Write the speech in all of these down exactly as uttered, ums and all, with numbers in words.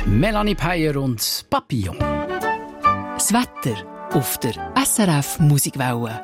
Melanie Peyer und Papillon. Das Wetter auf der S R F Musikwelle.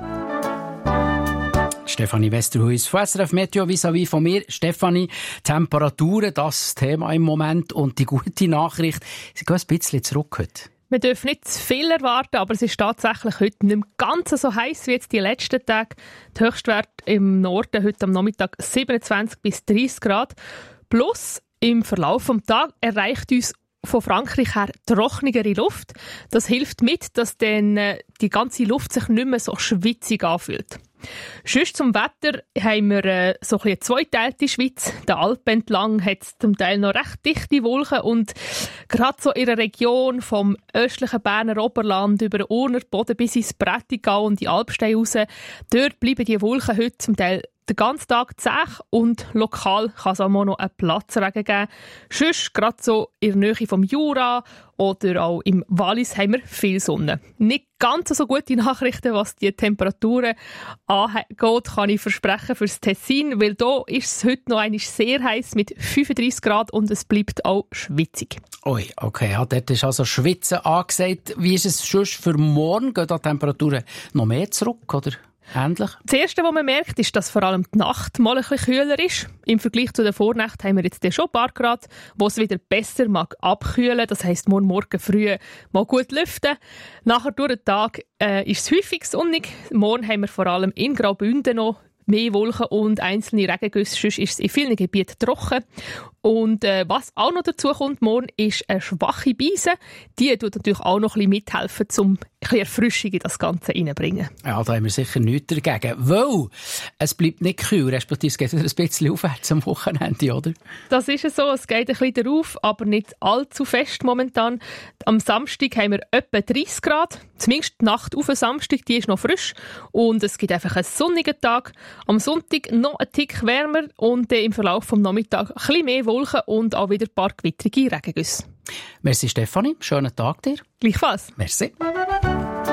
Stefanie Westerhuis von S R F Meteo vis-à-vis von mir. Stefanie, Temperaturen, das Thema im Moment und die gute Nachricht, sie gehen ein bisschen zurück heute. Wir dürfen nicht zu viel erwarten, aber es ist tatsächlich heute nicht mehr ganz so heiß wie jetzt die letzten Tage. Der Höchstwert im Norden heute am Nachmittag siebenundzwanzig bis dreißig Grad. Plus im Verlauf des Tages erreicht uns von Frankreich her trockenere Luft. Das hilft mit, dass dann die ganze Luft sich nicht mehr so schwitzig anfühlt. Sonst zum Wetter haben wir äh, so ein eine zweiteilte Schweiz. Der Alpen entlang hat es zum Teil noch recht dichte Wolken und gerade so in der Region vom östlichen Berner Oberland über den Urner Boden bis ins Prättigau und die Alpsteine raus, dort bleiben die Wolken heute zum Teil den ganzen Tag zäh und lokal kann es auch noch einen Platzregen geben. Sonst, gerade so in der Nähe vom Jura oder auch im Wallis, haben wir viel Sonne. Nicht ganz so gute Nachrichten, was die Temperaturen angeht, kann ich versprechen für das Tessin, weil da ist es heute noch einmal sehr heiß mit fünfunddreissig Grad und es bleibt auch schwitzig. Ui, okay, ja, dort ist also Schwitzen angesagt. Wie ist es sonst für morgen? Gehen die Temperaturen noch mehr zurück, oder? Ähnlich? Das Erste, was man merkt, ist, dass vor allem die Nacht mal ein bisschen kühler ist. Im Vergleich zu der Vornacht haben wir jetzt schon ein paar Grad, wo es wieder besser mag abkühlen. Das heisst, morgen, morgen früh mal gut lüften. Nachher durch den Tag äh, ist es häufig sonnig. Morgen haben wir vor allem in Graubünden noch mehr Wolken und einzelne Regengüsse. Sonst ist es in vielen Gebieten trocken. Und äh, was auch noch dazu kommt morgen, ist eine schwache Beise. Die tut natürlich auch noch ein bisschen mithelfen, um ein bisschen Erfrischung in das Ganze reinzubringen. Ja, da haben wir sicher nichts dagegen. Weil es bleibt nicht kühl, respektive es geht wieder ein bisschen aufwärts am Wochenende, oder? Das ist es so, es geht ein bisschen darauf, aber nicht allzu fest momentan. Am Samstag haben wir etwa dreißig Grad. Zumindest die Nacht auf den Samstag, die ist noch frisch. Und es gibt einfach einen sonnigen Tag. Am Sonntag noch ein Tick wärmer und im Verlauf des Nachmittags ein bisschen mehr Wolken und auch wieder ein paar gewittrige Regengüsse. Merci Stefanie, schönen Tag dir. Gleichfalls. Merci.